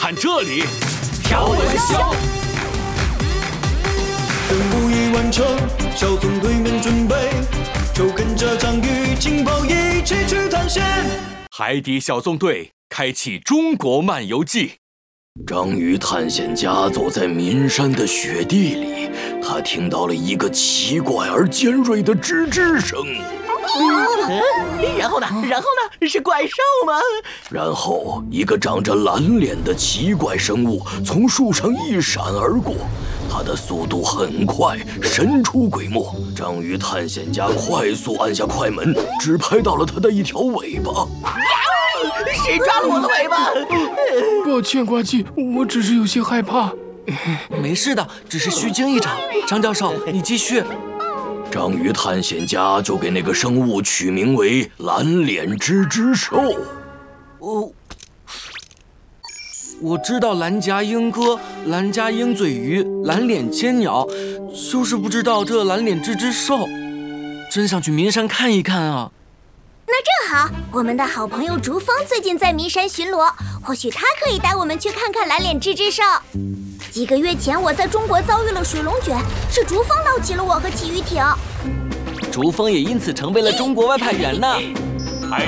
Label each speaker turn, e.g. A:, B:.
A: 看这里，条纹鸮。
B: 任务已完成，小纵队们准备，就跟着章鱼警报一起去探险。
A: 海底小纵队开启中国漫游记。
C: 章鱼探险家走在岷山的雪地里，他听到了一个奇怪而尖锐的吱吱声。
D: 然后呢？是怪兽吗？
C: 然后，一个长着蓝脸的奇怪生物从树上一闪而过，它的速度很快，神出鬼没。章鱼探险家快速按下快门，只拍到了它的一条尾巴。
D: 谁抓了我的尾巴？
E: 抱歉，呱唧，我只是有些害怕。
F: 没事的，只是虚惊一场。张教授，你继续。
C: 章鱼探险家就给那个生物取名为蓝脸吱吱兽。
F: 我知道蓝颊鹰哥、蓝颊鹰嘴鱼、蓝脸千鸟，就是不知道这蓝脸吱吱兽。真想去岷山看一看啊！
G: 那正好，我们的好朋友竹峰最近在岷山巡逻，或许他可以带我们去看看蓝脸吱吱兽。几个月前，我在中国遭遇了水龙卷，是竹峰捞起了我和奇鱼艇。
F: 竹峰也因此成为了中国外派员呢。